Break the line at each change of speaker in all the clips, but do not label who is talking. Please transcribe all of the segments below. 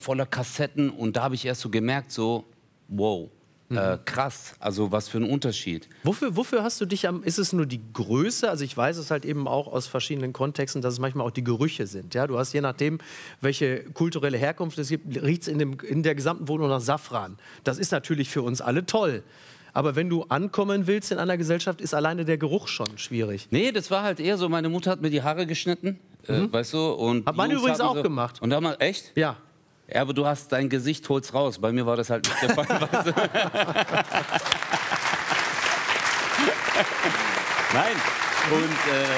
voller Kassetten und da habe ich erst so gemerkt, so, wow, krass, also was für ein Unterschied.
Wofür hast du dich ist es nur die Größe? Also ich weiß es halt eben auch aus verschiedenen Kontexten, dass es manchmal auch die Gerüche sind. Ja? Du hast je nachdem, welche kulturelle Herkunft es gibt, riecht es in der gesamten Wohnung nach Safran. Das ist natürlich für uns alle toll. Aber wenn du ankommen willst in einer Gesellschaft, ist alleine der Geruch schon schwierig.
Nee, das war halt eher so, meine Mutter hat mir die Haare geschnitten, weißt du. Und
hat meine übrigens auch
so,
gemacht.
Und da mal, echt?
Ja.
Ja, aber du hast dein Gesicht, holst raus. Bei mir war das halt nicht der Fall. Weißt du? Nein. Und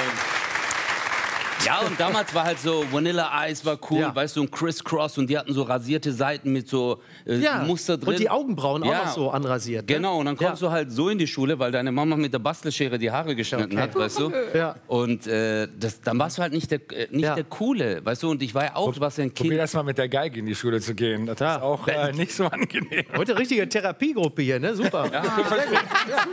ja, und damals war halt so, Vanilla Ice war cool,
Ja.
weißt du, und Criss Cross und die hatten so rasierte Seiten mit so Muster drin.
Und die Augenbrauen auch noch so anrasiert. Ne?
Genau, und dann kommst du halt so in die Schule, weil deine Mama mit der Bastelschere die Haare geschnitten hat, weißt du.
Ja.
Und dann warst du halt nicht der Coole, weißt du. Und ich war ja auch, was ein Kind.
Probier erst mal mit der Geige in die Schule zu gehen. Das ist auch nicht so angenehm.
Heute richtige Therapiegruppe hier, ne? Super. Ja, sehr gut. Ja.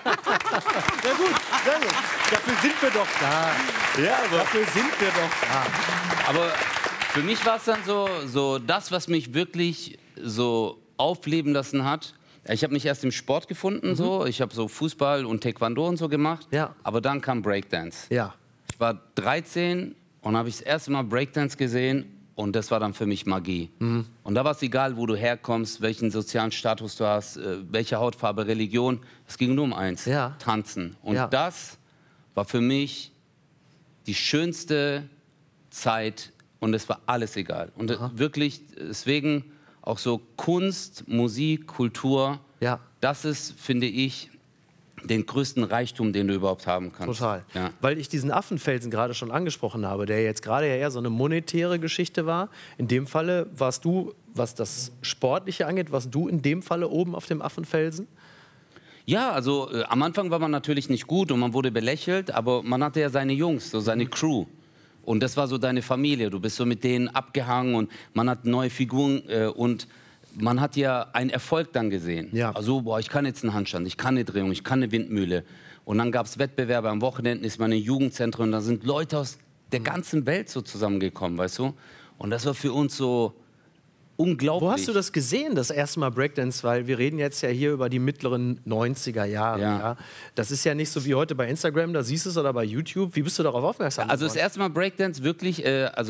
Sehr gut, sehr gut. Dafür sind wir doch da.
Ja, aber
Dafür sind wir doch da.
Aber für mich war es dann so das, was mich wirklich so aufleben lassen hat. Ich habe mich erst im Sport gefunden, so. Ich habe so Fußball und Taekwondo und so gemacht.
Ja.
Aber dann kam Breakdance.
Ja.
Ich war 13 und habe ich das erste Mal Breakdance gesehen und das war dann für mich Magie. Und da war es egal, wo du herkommst, welchen sozialen Status du hast, welche Hautfarbe, Religion. Es ging nur um eins,
Ja.
Tanzen. Und das war für mich die schönste Zeit und es war alles egal. Und wirklich, deswegen auch so Kunst, Musik, Kultur, das ist, finde ich, den größten Reichtum, den du überhaupt haben kannst.
Total.
Ja.
Weil ich diesen Affenfelsen gerade schon angesprochen habe, der jetzt gerade ja eher so eine monetäre Geschichte war. In dem Falle warst du, was das Sportliche angeht, warst du in dem Falle oben auf dem Affenfelsen?
Ja, also am Anfang war man natürlich nicht gut und man wurde belächelt, aber man hatte ja seine Jungs, so seine Crew. Und das war so deine Familie. Du bist so mit denen abgehangen und man hat neue Figuren und man hat ja einen Erfolg dann gesehen.
Ja.
Also, boah, ich kann jetzt einen Handstand, ich kann eine Drehung, ich kann eine Windmühle. Und dann gab es Wettbewerbe, am Wochenende ist man in Jugendzentren und da sind Leute aus der ganzen Welt so zusammengekommen, weißt du? Und das war für uns so unglaublich.
Wo hast du das gesehen, das erste Mal Breakdance? Weil wir reden jetzt ja hier über die mittleren 90er Jahre.
Ja.
Ja. Das ist ja nicht so wie heute bei Instagram, da siehst du es, oder bei YouTube. Wie bist du darauf aufmerksam
Also das
geworden?
erste Mal Breakdance wirklich,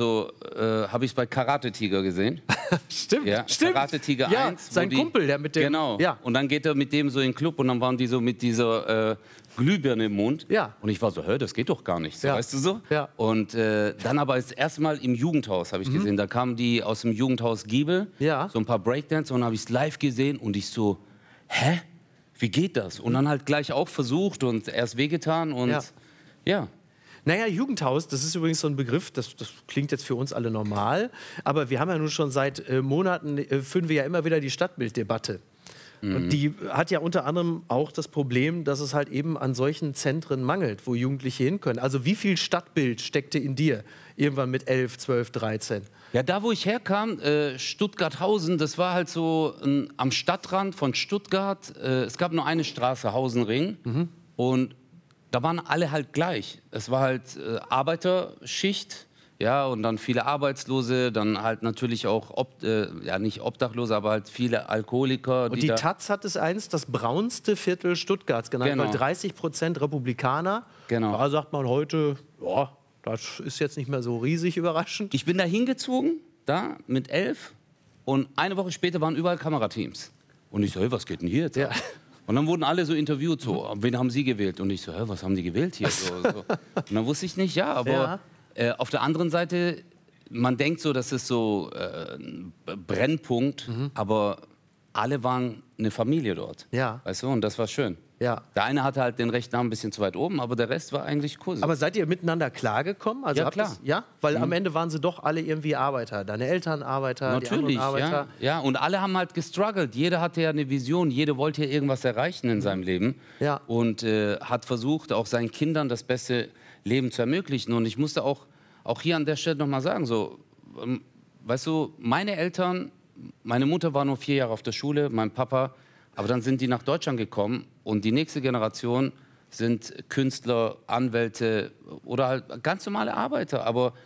habe ich es bei Karate Tiger gesehen.
Stimmt,
Ja,
stimmt.
Karate Tiger
Ja,
1. wo
sein Kumpel, der mit dem...
Genau.
Ja.
Und dann geht er mit dem so in den Club und dann waren die so mit dieser Glühbirne im Mund.
Ja.
Und ich war so, hör, das geht doch gar nicht. So,
Ja.
weißt du so?
Ja.
Und dann aber das erste Mal im Jugendhaus habe ich gesehen. Da kamen die aus dem Jugendhaus Giebel,
Ja.
so ein paar Breakdance und habe ich es live gesehen und ich so, hä? Wie geht das? Und dann halt gleich auch versucht und erst wehgetan und ja.
Naja, Jugendhaus, das ist übrigens so ein Begriff, das klingt jetzt für uns alle normal, aber wir haben ja nun schon seit Monaten, führen wir ja immer wieder die Stadtbilddebatte. Und die hat ja unter anderem auch das Problem, dass es halt eben an solchen Zentren mangelt, wo Jugendliche hin können. Also wie viel Stadtbild steckte in dir irgendwann mit 11, 12, 13?
Ja, da wo ich herkam, Stuttgart-Hausen, das war halt so am Stadtrand von Stuttgart. Es gab nur eine Straße, Hausenring. Und da waren alle halt gleich. Es war halt Arbeiterschicht, ja, und dann viele Arbeitslose, dann halt natürlich auch, ja, nicht Obdachlose, aber halt viele Alkoholiker.
Und die Taz hat es einst das braunste Viertel Stuttgarts genannt,
Genau.
weil 30% Republikaner.
Genau.
Da sagt man heute, ja, das ist jetzt nicht mehr so riesig überraschend.
Ich bin da hingezogen, da mit 11, und eine Woche später waren überall Kamerateams. Und ich so, hey, was geht denn hier jetzt?
Ja.
Und dann wurden alle so interviewt, so, wen haben Sie gewählt? Und ich so, hä, was haben die gewählt hier? So. Und dann wusste ich nicht, ja, aber auf der anderen Seite, man denkt so, das ist so ein Brennpunkt, aber alle waren eine Familie dort.
Ja.
Weißt du, und das war schön.
Ja.
Der eine hatte halt den rechten Arm ein bisschen zu weit oben, aber der Rest war eigentlich cool.
Aber seid ihr miteinander klargekommen? Also
Ja,
habt
klar.
ihr's- ja? Weil am Ende waren sie doch alle irgendwie Arbeiter. Deine Eltern Arbeiter, die
Natürlich,
anderen Arbeiter.
ja. Und alle haben halt gestruggelt. Jeder hatte ja eine Vision, jeder wollte ja irgendwas erreichen in seinem Leben.
Ja.
Und hat versucht, auch seinen Kindern das beste Leben zu ermöglichen. Und ich musste auch hier an der Stelle nochmal sagen, so, weißt du, meine Eltern, meine Mutter war nur 4 Jahre auf der Schule, mein Papa, aber dann sind die nach Deutschland gekommen und die nächste Generation sind Künstler, Anwälte oder halt ganz normale Arbeiter. Aber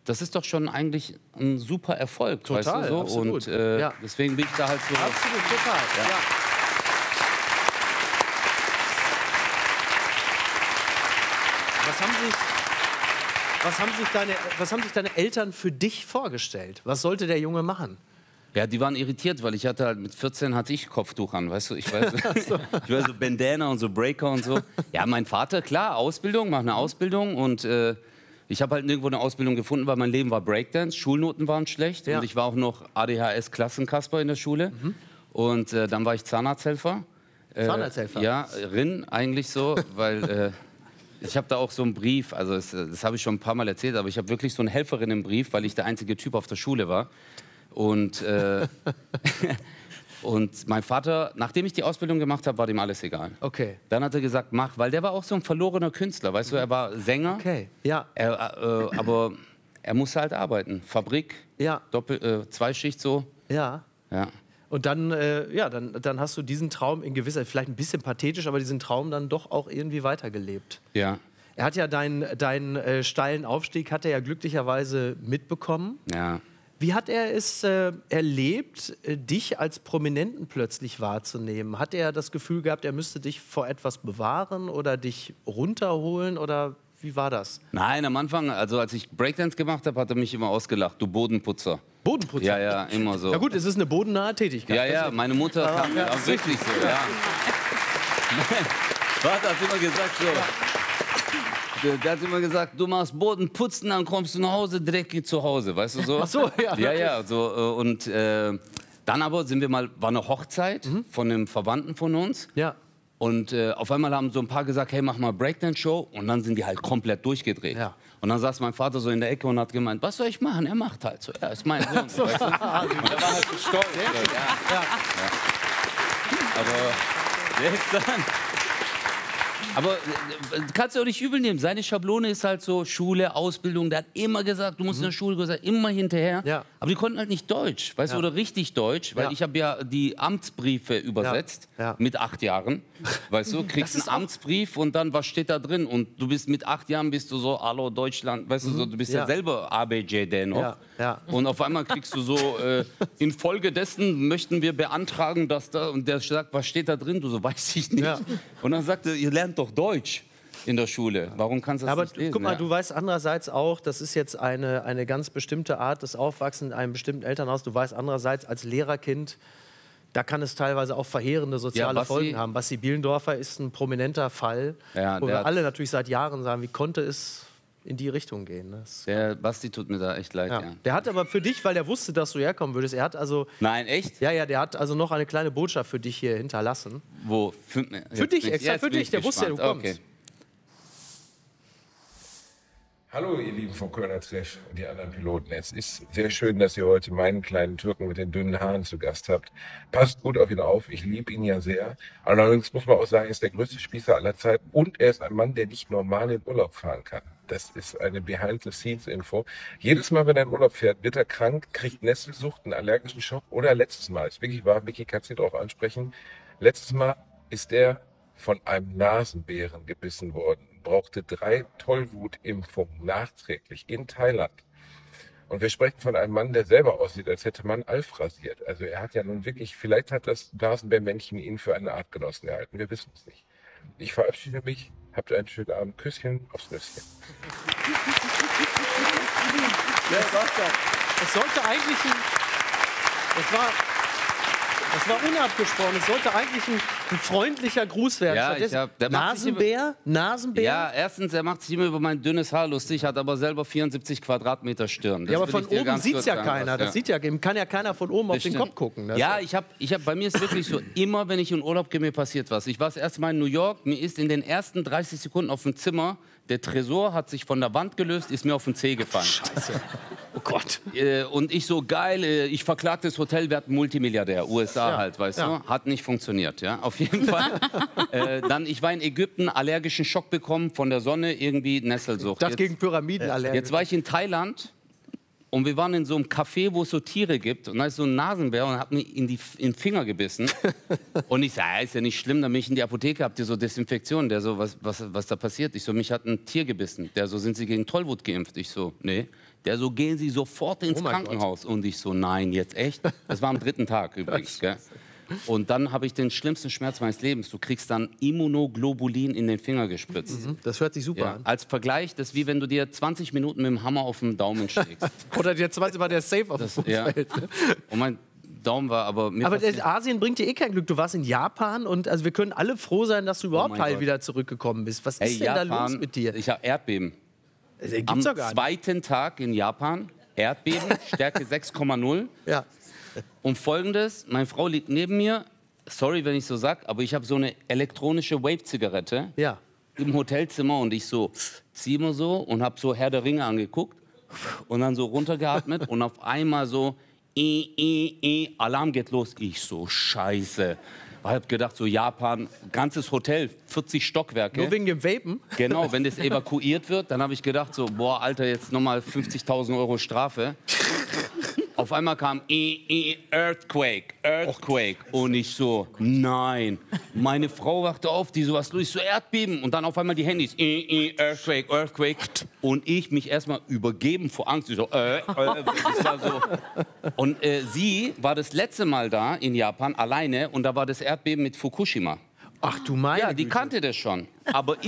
das ist doch schon eigentlich ein super Erfolg.
Total,
weißt du, so?
absolut.
Und
Ja.
deswegen bin ich da halt so...
Absolut, total. Ja. Was haben sich deine Eltern für dich vorgestellt? Was sollte der Junge machen?
Ja, die waren irritiert, weil ich hatte halt mit 14 hatte ich Kopftuch an, weißt du, ich war so Bandana und so Breaker und so. Ja, mein Vater, klar, Ausbildung, mach eine Ausbildung und ich habe halt nirgendwo eine Ausbildung gefunden, weil mein Leben war Breakdance, Schulnoten waren schlecht und ich war auch noch ADHS-Klassenkasper in der Schule und dann war ich Zahnarzthelfer.
Zahnarzthelfer?
Ja, eigentlich so, weil ich habe da auch so einen Brief, also das habe ich schon ein paar Mal erzählt, aber ich habe wirklich so eine Helferin im Brief, weil ich der einzige Typ auf der Schule war. Und, und mein Vater, nachdem ich die Ausbildung gemacht habe, war dem alles egal.
Okay.
Dann hat er gesagt, mach, weil der war auch so ein verlorener Künstler, weißt du, er war Sänger,
Okay, ja.
aber er musste halt arbeiten. Fabrik,
Ja.
Zweischicht so.
Ja.
Ja.
Und dann, dann hast du diesen Traum in gewisser, vielleicht ein bisschen pathetisch, aber diesen Traum dann doch auch irgendwie weitergelebt.
Ja.
Er hat ja deinen steilen Aufstieg, hat er ja glücklicherweise mitbekommen.
Ja.
Wie hat er es erlebt, dich als Prominenten plötzlich wahrzunehmen? Hat er das Gefühl gehabt, er müsste dich vor etwas bewahren oder dich runterholen oder wie war das?
Nein, am Anfang, also als ich Breakdance gemacht habe, hat er mich immer ausgelacht, du Bodenputzer.
Bodenputzer?
Ja, ja, immer so.
Na gut, es ist eine bodennahe Tätigkeit.
Ja, ja, meine Mutter kam
ja,
auch wirklich so, ja. Mein Vater hat immer gesagt so, der hat immer gesagt, du machst Boden putzen, dann kommst du nach Hause, dreckig zu Hause, weißt du so?
Ach so, ja.
Ja, ja, so, und dann aber war eine Hochzeit von einem Verwandten von uns.
Ja.
Und auf einmal haben so ein paar gesagt, hey, mach mal Breakdance-Show. Und dann sind die halt komplett durchgedreht.
Ja.
Und dann saß mein Vater so in der Ecke und hat gemeint, was soll ich machen? Er macht halt so. Ja, ist mein Sohn. So, weißt du? Und er war halt so stolz. Ja. Aber jetzt dann... Aber kannst du auch nicht übel nehmen. Seine Schablone ist halt so Schule, Ausbildung. Der hat immer gesagt, du musst in der Schule sein, immer hinterher.
Ja.
Aber die konnten halt nicht Deutsch, weißt du, oder richtig Deutsch. Weil ich habe ja die Amtsbriefe übersetzt mit 8 Jahren. Weißt du, kriegst einen Amtsbrief und dann, was steht da drin? Und du bist mit 8 Jahren, bist du so, hallo Deutschland, weißt du, so, du bist ja selber ABJD noch.
Ja.
Und auf einmal kriegst du so, infolgedessen möchten wir beantragen, dass da, und der sagt, was steht da drin? Du so, weiß ich nicht.
Ja.
Und dann sagt er, ihr lernt doch Deutsch in der Schule. Warum kannst du das
Aber
nicht lesen?
guck mal, du weißt andererseits auch, das ist jetzt eine ganz bestimmte Art des Aufwachsens in einem bestimmten Elternhaus. Du weißt andererseits als Lehrerkind, da kann es teilweise auch verheerende soziale Folgen haben. Basti Bielendorfer ist ein prominenter Fall, wo wir alle natürlich seit Jahren sagen, wie konnte es in die Richtung gehen. Ne?
Der Basti tut mir da echt leid, ja.
Der hat aber für dich, weil der wusste, dass du herkommen würdest, er hat also...
Nein, echt?
Ja, der hat also noch eine kleine Botschaft für dich hier hinterlassen.
Wo?
Für dich, extra für dich, der wusste ja, du kommst.
Okay.
Hallo, ihr Lieben vom Kölner Treff und die anderen Piloten. Es ist sehr schön, dass ihr heute meinen kleinen Türken mit den dünnen Haaren zu Gast habt. Passt gut auf ihn auf, ich liebe ihn ja sehr. Allerdings muss man auch sagen, er ist der größte Spießer aller Zeiten und er ist ein Mann, der nicht normal in Urlaub fahren kann. Das ist eine Behind-the-Scenes-Info. Jedes Mal, wenn er in Urlaub fährt, wird er krank, kriegt Nesselsucht, einen allergischen Schock oder letztes Mal, ist wirklich wahr, Vicky kann es nicht drauf ansprechen, letztes Mal ist er von einem Nasenbären gebissen worden. Brauchte 3 Tollwutimpfungen nachträglich in Thailand. Und wir sprechen von einem Mann, der selber aussieht, als hätte man Alf rasiert. Also er hat ja nun wirklich, vielleicht hat das Nasenbärmännchen ihn für eine Artgenossen erhalten. Wir wissen es nicht. Ich verabschiede mich. Habt einen schönen Abend. Küsschen aufs Nüsschen.
Ja, es sollte eigentlich das war unabgesprochen. Es sollte eigentlich ein freundlicher Gruß werden.
Ja,
Nasenbär?
Ja, erstens, er macht sich immer über mein dünnes Haar lustig, hat aber selber 74 Quadratmeter Stirn. Das
ja, aber
will
von oben sieht es ja keiner. Das sieht ja, kann ja keiner von oben auf den Kopf gucken.
Ja, bei mir ist wirklich so, immer wenn ich in Urlaub gehe, mir passiert was. Ich war das erste Mal in New York, mir ist in den ersten 30 Sekunden auf dem Zimmer, der Tresor hat sich von der Wand gelöst, ist mir auf den Zeh gefallen.
Scheiße. Oh Gott.
Und ich so, geil, ich verklag das Hotel, wir hatten Multimilliardär, USA halt, weißt du. Hat nicht funktioniert, ja, auf jeden Fall. Dann, ich war in Ägypten, allergischen Schock bekommen von der Sonne, irgendwie Nesselsucht.
Das gegen Pyramidenallergie.
Jetzt war ich in Thailand Und wir waren in so einem Café, wo es so Tiere gibt. Und da ist so ein Nasenbär und hat mir in den Finger gebissen. Und ich sage, ist ja nicht schlimm, dann bin ich in die Apotheke, habt ihr so Desinfektion. Der so, was da passiert? Ich so, mich hat ein Tier gebissen. Der so, sind Sie gegen Tollwut geimpft? Ich so, nee. Der so, gehen Sie sofort ins Krankenhaus. Gott. Und ich so, nein, jetzt echt? Das war am 3. Tag übrigens, gell? Und dann habe ich den schlimmsten Schmerz meines Lebens. Du kriegst dann Immunoglobulin in den Finger gespritzt.
Das hört sich super an.
Als Vergleich, das ist wie wenn du dir 20 Minuten mit dem Hammer auf den Daumen schlägst.
Oder der 20 war der Safe auf dem Fußfeld.
Ja. Und mein Daumen war aber...
Aber Asien bringt dir eh kein Glück. Du warst in Japan und also wir können alle froh sein, dass du überhaupt heil wieder zurückgekommen bist. Was ist denn
Japan,
da los mit dir?
Ich habe Erdbeben.
Gibt's
Am
doch gar nicht.
2. Tag in Japan, Erdbeben, Stärke 6,0.
Ja.
Und Folgendes, meine Frau liegt neben mir. Sorry, wenn ich so sag, aber ich habe so eine elektronische Vape-Zigarette im Hotelzimmer und ich so ziehe mir so und habe so Herr der Ringe angeguckt und dann so runtergeatmet und auf einmal so Alarm geht los. Ich so Scheiße. Ich habe gedacht, so Japan, ganzes Hotel, 40 Stockwerke.
Nur wegen dem Vapen?
Genau, wenn das evakuiert wird, dann habe ich gedacht, so, boah, Alter, jetzt nochmal 50.000 € Strafe. Auf einmal kam Earthquake. Und ich so, nein. Meine Frau wachte auf, die so, was los, ich so, Erdbeben. Und dann auf einmal die Handys, Earthquake. Und ich mich erstmal übergeben vor Angst. Ich so, ich war so. Und sie war das letzte Mal da in Japan, alleine. Und da war das Erdbeben mit Fukushima.
Ach du meine
Ja, die
Güte.
kannte das schon. Aber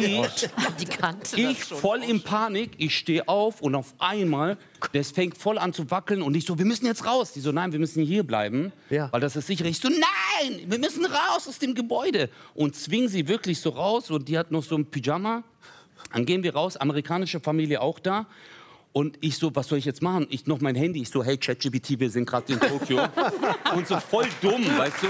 ich voll in Panik, ich stehe auf und auf einmal, das fängt voll an zu wackeln und ich so, wir müssen jetzt raus. Die so, nein, wir müssen hier bleiben, weil das ist sicher. Ich so, nein, wir müssen raus aus dem Gebäude. Und zwingen sie wirklich so raus und die hat noch so ein Pyjama. Dann gehen wir raus, amerikanische Familie auch da. Und ich so, was soll ich jetzt machen? Ich noch mein Handy, ich so, hey ChatGPT, wir sind gerade in Tokio. Und so voll dumm, weißt du?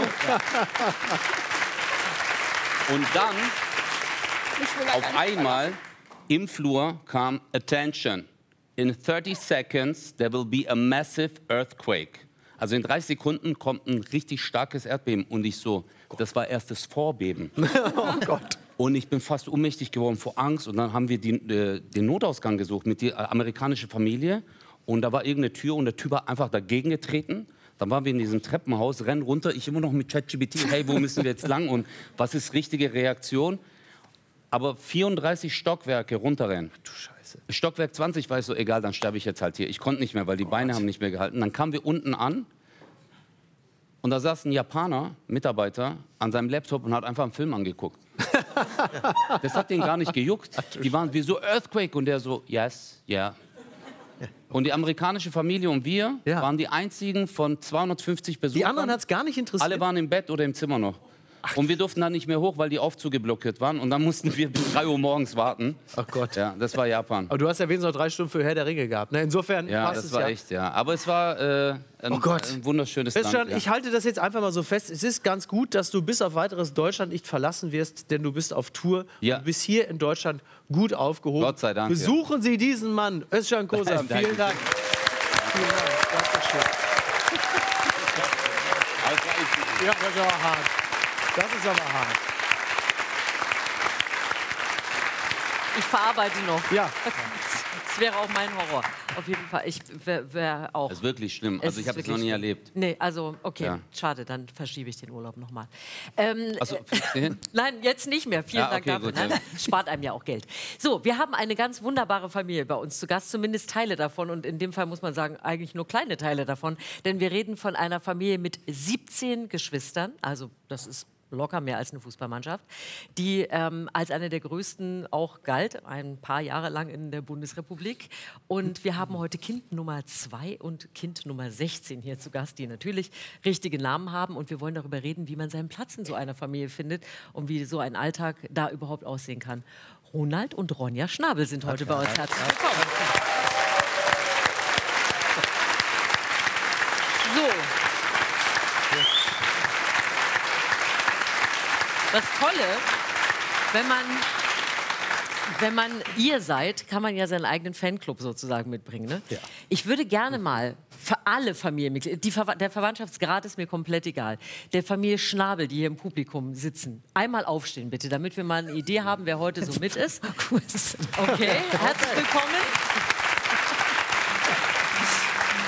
Und dann, auf einmal, im Flur kam Attention. In 30 seconds, there will be a massive earthquake. Also in 30 Sekunden kommt ein richtig starkes Erdbeben. Und ich so, das war erst das Vorbeben.
Oh Gott.
Und ich bin fast ohnmächtig geworden vor Angst. Und dann haben wir den Notausgang gesucht mit der amerikanischen Familie. Und da war irgendeine Tür und der Typ hat einfach dagegen getreten. Dann waren wir in diesem Treppenhaus, rennen runter, ich immer noch mit ChatGPT, hey, wo müssen wir jetzt lang und was ist richtige Reaktion? Aber 34 Stockwerke runterrennen.
Du Scheiße.
Stockwerk 20 war ich so, egal, dann sterbe ich jetzt halt hier. Ich konnte nicht mehr, weil die Beine haben nicht mehr gehalten. Dann kamen wir unten an und da saß ein Japaner, Mitarbeiter, an seinem Laptop und hat einfach einen Film angeguckt. Das hat den gar nicht gejuckt. Die waren wie so Earthquake und der so, yes, yeah. Und die amerikanische Familie und wir waren die einzigen von 250 Besuchern.
Die anderen hat es gar nicht interessiert?
Alle waren im Bett oder im Zimmer noch. Und wir durften dann nicht mehr hoch, weil die Aufzüge blockiert waren. Und dann mussten wir bis 3 Uhr morgens warten.
Ach Gott.
Ja, das war Japan.
Aber du hast ja wenigstens noch 3 Stunden für Herr der Ringe gehabt. Ne? Insofern
Ja,
passt
das
es
war echt, ja. Aber es war ein wunderschönes Land.
Ich halte das jetzt einfach mal so fest. Es ist ganz gut, dass du bis auf weiteres Deutschland nicht verlassen wirst, denn du bist auf Tour.
Ja.
Du bist hier in Deutschland gut aufgehoben.
Gott sei Dank.
Besuchen Sie diesen Mann, Özcan Kosa. Vielen Dank. Vielen Dank. Das ist schön. Ja, das ist aber hart. Das ist aber hart.
Ich verarbeite noch.
Ja.
Das wäre auch mein Horror. Auf jeden Fall. Ich wäre auch.
Das ist wirklich schlimm. Also ich habe es noch nie erlebt.
Nee, also okay,
Ja.
schade, dann verschiebe ich den Urlaub nochmal.
Achso, fliegst du hin?
Nein, jetzt nicht mehr. Vielen
Ja,
Dank
okay,
dafür.
gut, ja.
Nein, spart einem ja auch Geld. So, wir haben eine ganz wunderbare Familie bei uns zu Gast, zumindest Teile davon. Und in dem Fall muss man sagen, eigentlich nur kleine Teile davon. Denn wir reden von einer Familie mit 17 Geschwistern. Also das ist locker mehr als eine Fußballmannschaft, die als eine der größten auch galt, ein paar Jahre lang in der Bundesrepublik. Und wir haben heute Kind Nummer 2 und Kind Nummer 16 hier zu Gast, die natürlich richtige Namen haben. Und wir wollen darüber reden, wie man seinen Platz in so einer Familie findet und wie so ein Alltag da überhaupt aussehen kann. Ronald und Ronja Schnabel sind heute bei uns. Herzlich willkommen. So. Das Tolle, wenn man ihr seid, kann man ja seinen eigenen Fanclub sozusagen mitbringen. Ne? Ja. Ich würde gerne mal für alle Familienmitglieder, der Verwandtschaftsgrad ist mir komplett egal, der Familie Schnabel, die hier im Publikum sitzen, einmal aufstehen bitte, damit wir mal eine Idee haben, wer heute so mit ist. Okay, herzlich willkommen.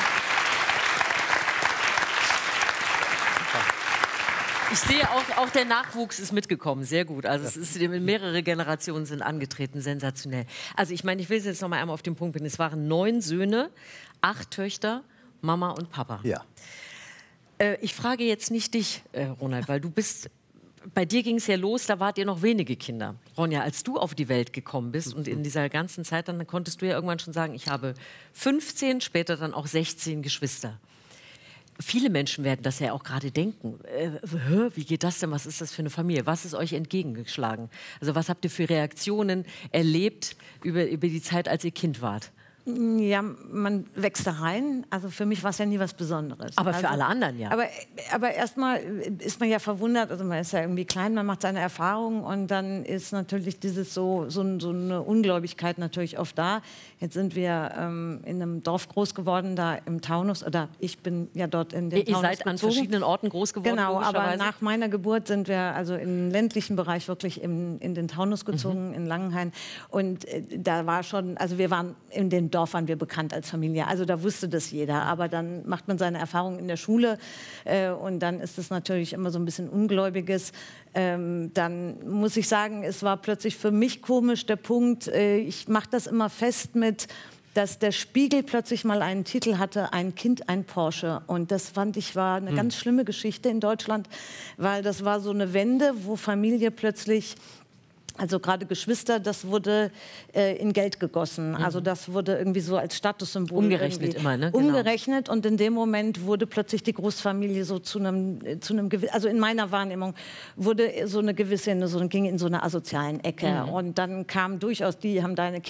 Ich sehe auch der Nachwuchs ist mitgekommen, sehr gut. Also es ist, mehrere Generationen sind angetreten, sensationell. Also ich meine, ich will es jetzt noch mal einmal auf den Punkt bringen. Es waren 9 Söhne, 8 Töchter, Mama und Papa.
Ja.
Ich frage jetzt nicht dich, Ronald, weil bei dir ging es ja los, da wart ihr noch wenige Kinder. Ronja, als du auf die Welt gekommen bist und in dieser ganzen Zeit, dann konntest du ja irgendwann schon sagen, ich habe 15, später dann auch 16 Geschwister. Viele Menschen werden das ja auch gerade denken. Wie geht das denn? Was ist das für eine Familie? Was ist euch entgegengeschlagen? Also was habt ihr für Reaktionen erlebt über die Zeit, als ihr Kind wart?
Ja, man wächst da rein. Also für mich war es ja nie was Besonderes.
Aber für alle anderen ja.
Aber erstmal ist man ja verwundert. Also man ist ja irgendwie klein, man macht seine Erfahrungen und dann ist natürlich so eine Ungläubigkeit natürlich oft da. Jetzt sind wir in einem Dorf groß geworden, da im Taunus. Oder ich bin ja dort in den Taunus
Ihr seid an verschiedenen Orten groß geworden,
genau, aber nach meiner Geburt sind wir also im ländlichen Bereich wirklich in den Taunus gezogen, in Langenhain. Und da war schon, also wir waren in dem Dorf waren wir bekannt als Familie. Also da wusste das jeder. Aber dann macht man seine Erfahrungen in der Schule und dann ist es natürlich immer so ein bisschen Ungläubiges. Dann muss ich sagen, es war plötzlich für mich komisch der Punkt, ich mache das immer fest mit, dass der Spiegel plötzlich mal einen Titel hatte, ein Kind, ein Porsche. Und das fand ich war eine ganz schlimme Geschichte in Deutschland, weil das war so eine Wende, wo Familie plötzlich, also gerade Geschwister, das wurde in Geld gegossen. Also das wurde irgendwie so als Statussymbol
umgerechnet immer, ne? Genau.
Umgerechnet und in dem Moment wurde plötzlich die Großfamilie so zu einem also in meiner Wahrnehmung wurde so eine gewisse, ging in so eine asozialen Ecke. Und dann kam durchaus haben deine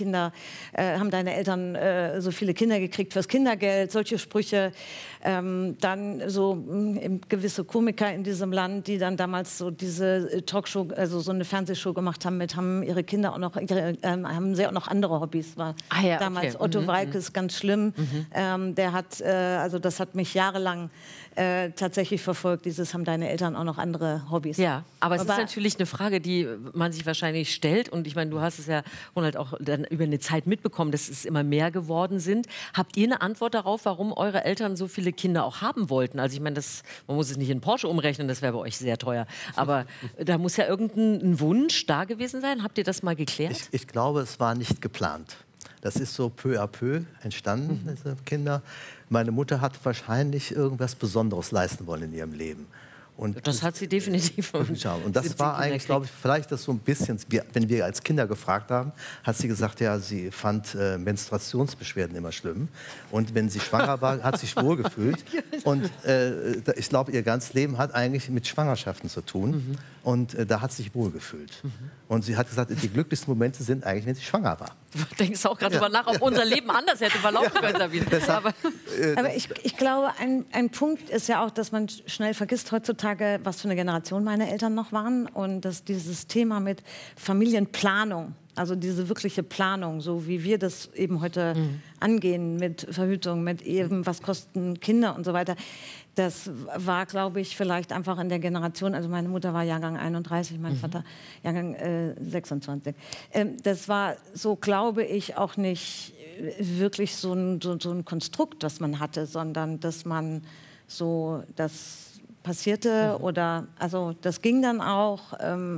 Eltern so viele Kinder gekriegt fürs Kindergeld, solche Sprüche. Dann so gewisse Komiker in diesem Land, die dann damals so diese Talkshow, also so eine Fernsehshow gemacht haben ihre Kinder auch noch, haben sie auch noch andere Hobbys. War damals okay. Otto Walkes, ganz schlimm. Der hat, also das hat mich jahrelang tatsächlich verfolgt. Haben deine Eltern auch noch andere Hobbys?
Ja, aber es ist natürlich eine Frage, die man sich wahrscheinlich stellt. Und ich meine, du hast es ja Ronald auch dann über eine Zeit mitbekommen, dass es immer mehr geworden sind. Habt ihr eine Antwort darauf, warum eure Eltern so viele Kinder auch haben wollten? Also ich meine, man muss es nicht in Porsche umrechnen, das wäre bei euch sehr teuer. Aber da muss ja irgendein Wunsch da gewesen sein. Habt ihr das mal geklärt?
Ich glaube, es war nicht geplant. Das ist so peu à peu entstanden, diese Kinder. Meine Mutter hat wahrscheinlich irgendwas Besonderes leisten wollen in ihrem Leben. Und
das hat sie definitiv.
Und das war eigentlich, glaube ich, vielleicht das so ein bisschen, wenn wir als Kinder gefragt haben, hat sie gesagt, ja, sie fand Menstruationsbeschwerden immer schlimm. Und wenn sie schwanger war, hat sie sich wohlgefühlt. Und ich glaube, ihr ganzes Leben hat eigentlich mit Schwangerschaften zu tun. Und da hat sie sich wohlgefühlt. Und sie hat gesagt, die glücklichsten Momente sind eigentlich, wenn sie schwanger war.
Du denkst auch gerade drüber nach, ob unser Leben anders hätte verlaufen können, Sabine.
Aber ich glaube, ein Punkt ist ja auch, dass man schnell vergisst heutzutage, was für eine Generation meine Eltern noch waren. Und dass dieses Thema mit Familienplanung, also diese wirkliche Planung, so wie wir das eben heute angehen, mit Verhütung, mit eben, was kosten Kinder und so weiter, das war, glaube ich, vielleicht einfach in der Generation, also meine Mutter war Jahrgang 31, mein Vater Jahrgang 26. Das war so, glaube ich, auch nicht wirklich so ein Konstrukt, das man hatte, sondern dass man so, das passierte oder, also das ging dann auch,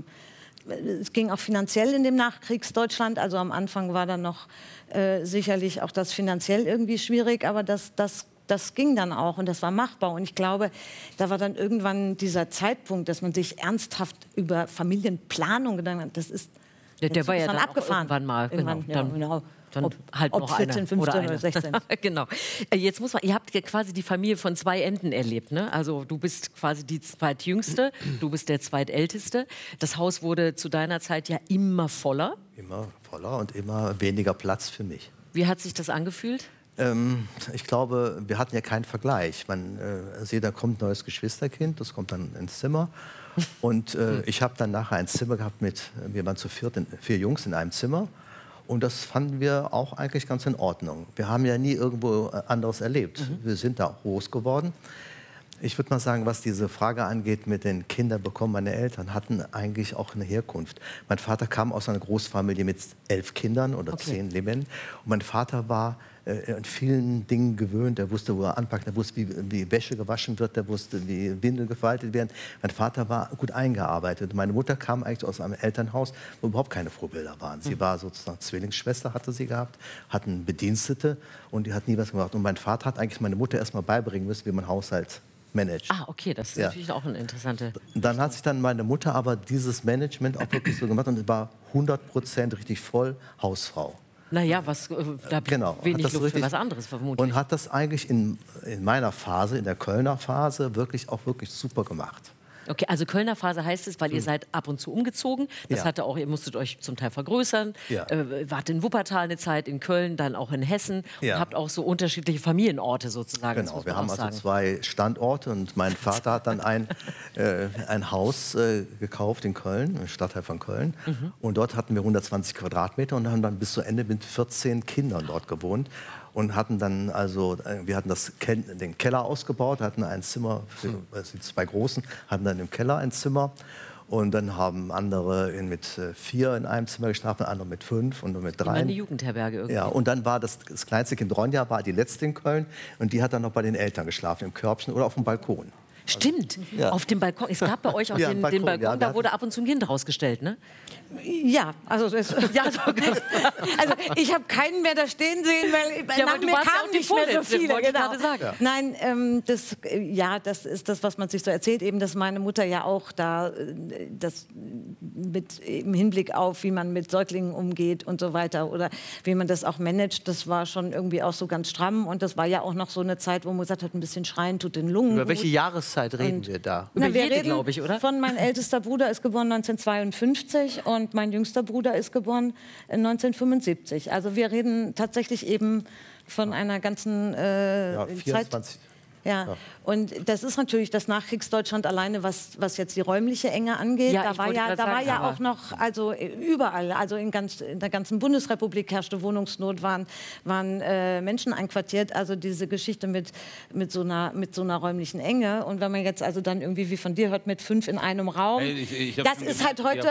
es ging auch finanziell in dem Nachkriegsdeutschland, also am Anfang war dann noch sicherlich auch das finanziell irgendwie schwierig, aber das ging dann auch und das war machbar. Und ich glaube, da war dann irgendwann dieser Zeitpunkt, dass man sich ernsthaft über Familienplanung gedacht hat. Das ist
der war ja dann
abgefahren.
Irgendwann mal.
Irgendwann,
genau. Dann halt
ob
noch
14, 15 oder 16.
Genau. Jetzt muss man, ihr habt ja quasi die Familie von 2 Enden erlebt, ne? Also du bist quasi die zweitjüngste, du bist der zweitälteste. Das Haus wurde zu deiner Zeit ja immer voller.
Immer voller und immer weniger Platz für mich.
Wie hat sich das angefühlt?
Ich glaube, wir hatten ja keinen Vergleich. Man sieht, da kommt ein neues Geschwisterkind, das kommt dann ins Zimmer. Und ich habe dann nachher ein Zimmer gehabt wir waren zu 4 Jungs in einem Zimmer. Und das fanden wir auch eigentlich ganz in Ordnung. Wir haben ja nie irgendwo anderes erlebt. Wir sind da groß geworden. Ich würde mal sagen, was diese Frage angeht mit den Kindern bekommen, meine Eltern hatten eigentlich auch eine Herkunft. Mein Vater kam aus einer Großfamilie mit 11 Kindern oder 10 Leben. Und mein Vater war an vielen Dingen gewöhnt. Er wusste, wo er anpackt, er wusste, wie Wäsche gewaschen wird, er wusste, wie Windeln gefaltet werden. Mein Vater war gut eingearbeitet. Meine Mutter kam eigentlich aus einem Elternhaus, wo überhaupt keine Vorbilder waren. Sie war sozusagen Zwillingsschwester, hatte sie gehabt, hatten Bedienstete und die hat nie was gemacht. Und mein Vater hat eigentlich meine Mutter erst mal beibringen müssen, wie man Haushalt managt.
Ah, okay, das ist natürlich auch eine interessante...
Dann hat sich dann meine Mutter aber dieses Management auch wirklich so gemacht und war 100% richtig voll Hausfrau.
Naja, da wenig Luft für was anderes vermutlich.
Und hat das eigentlich in meiner Phase, in der Kölner Phase, wirklich super gemacht.
Okay, also Kölner Phase heißt es, weil ihr seid ab und zu umgezogen. Das hatte auch, ihr musstet euch zum Teil vergrößern. Ja. Wart in Wuppertal eine Zeit, in Köln, dann auch in Hessen. Und habt auch so unterschiedliche Familienorte sozusagen.
Genau, wir haben also 2 Standorte und mein Vater hat dann ein Haus gekauft in Köln, im Stadtteil von Köln. Und dort hatten wir 120 Quadratmeter und haben dann bis zu Ende mit 14 Kindern dort gewohnt. Und hatten dann also, wir hatten den Keller ausgebaut, hatten ein Zimmer, die 2 Großen, hatten dann im Keller ein Zimmer. Und dann haben andere mit 4 in einem Zimmer geschlafen, andere mit 5 und mit 3.
Eine Jugendherberge irgendwie.
Ja, und dann war das kleinste Kind, Ronja, war die letzte in Köln. Und die hat dann noch bei den Eltern geschlafen, im Körbchen oder auf dem Balkon.
Stimmt, auf dem Balkon. Es gab bei euch auch den Balkon, da wurde ab und zu ein Kind rausgestellt, ne?
Ja, also, also ich habe keinen mehr da stehen sehen, weil nach mir kamen nicht mehr so viele. Genau.
Sagen.
Nein, das ist das, was man sich so erzählt, eben, dass meine Mutter ja auch da das im Hinblick auf, wie man mit Säuglingen umgeht und so weiter oder wie man das auch managt, das war schon irgendwie auch so ganz stramm und das war ja auch noch so eine Zeit, wo man gesagt hat, ein bisschen schreien tut den Lungen.
Über welche Jahreszeit reden wir da?
Wir reden, glaube ich, oder?
Mein ältester Bruder ist geboren 1952 und mein jüngster Bruder ist geboren 1975. Also wir reden tatsächlich eben von einer ganzen
24.
Zeit. Ja, und das ist natürlich das Nachkriegsdeutschland alleine, was jetzt die räumliche Enge angeht.
Ja,
da war ja auch noch, also überall, also in der ganzen Bundesrepublik herrschte Wohnungsnot, waren Menschen einquartiert. Also diese Geschichte mit so einer räumlichen Enge. Und wenn man jetzt also dann irgendwie wie von dir hört, mit 5 in einem Raum, das ist halt heute,